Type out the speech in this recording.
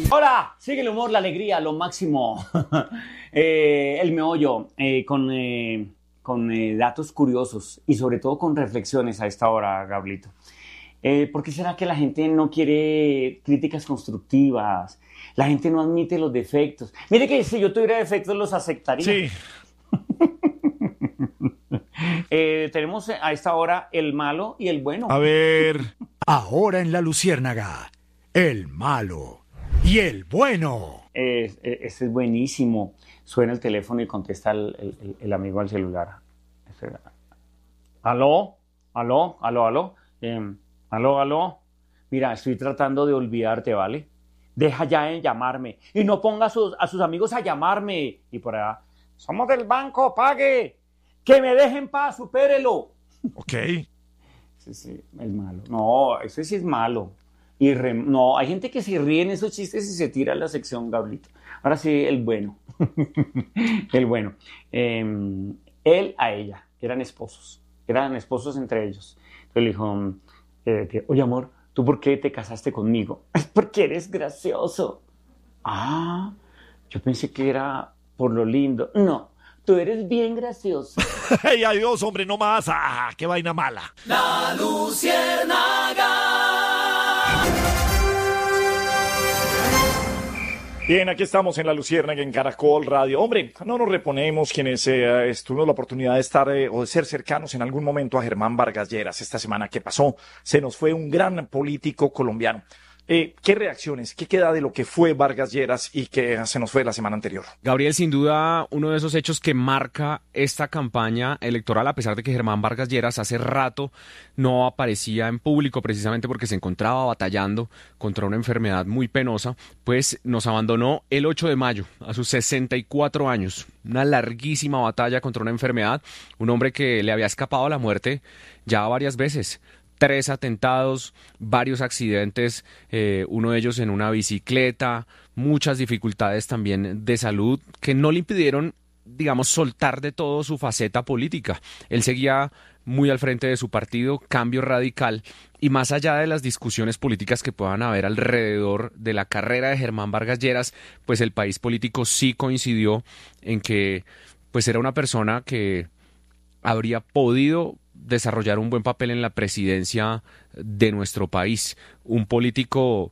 Hola, sigue el humor, la alegría, lo máximo. El meollo, con datos curiosos y sobre todo con reflexiones a esta hora, Gablito. ¿Por qué será que la gente no quiere críticas constructivas? La gente no admite los defectos. Mire que si yo tuviera defectos los aceptaría. Sí. Tenemos a esta hora el malo y el bueno. A ver. Ahora en La Luciérnaga, el malo y el bueno. Este es buenísimo. Suena el teléfono y contesta el amigo al celular. ¿Aló? ¿Aló? ¿Aló? ¿Aló? ¿Aló? ¿Aló? Mira, estoy tratando de olvidarte, ¿vale? Deja ya de llamarme. Y no ponga a sus amigos a llamarme. Y por allá, somos del banco, pague. Que me dejen en paz, supérelo. Ok. Sí, el malo. No, ese sí es malo. No, hay gente que se ríe en esos chistes y se tira a la sección, Gablito. Ahora sí, el bueno. El bueno. Él a ella. Eran esposos entre ellos. Entonces le dijo, oye, amor, ¿tú por qué te casaste conmigo? Es porque eres gracioso. Ah, yo pensé que era por lo lindo. No, tú eres bien gracioso. ¡Hey, adiós, hombre, no más! ¡Ah, qué vaina mala! La Luciérnaga. Bien, aquí estamos en La Luciérnaga, en Caracol Radio. Hombre, no nos reponemos quienes tuvimos la oportunidad de estar o de ser cercanos en algún momento a Germán Vargas Lleras. Esta semana que pasó, se nos fue un gran político colombiano. ¿Qué reacciones, qué queda de lo que fue Vargas Lleras y que se nos fue la semana anterior? Gabriel, sin duda, uno de esos hechos que marca esta campaña electoral, a pesar de que Germán Vargas Lleras hace rato no aparecía en público precisamente porque se encontraba batallando contra una enfermedad muy penosa, pues nos abandonó el 8 de mayo, a sus 64 años. Una larguísima batalla contra una enfermedad, un hombre que le había escapado a la muerte ya varias veces. 3 atentados, varios accidentes, uno de ellos en una bicicleta, muchas dificultades también de salud que no le impidieron, digamos, soltar de todo su faceta política. Él seguía muy al frente de su partido, Cambio Radical, y más allá de las discusiones políticas que puedan haber alrededor de la carrera de Germán Vargas Lleras, pues el país político sí coincidió en que pues era una persona que habría podido desarrollar un buen papel en la presidencia de nuestro país. Un político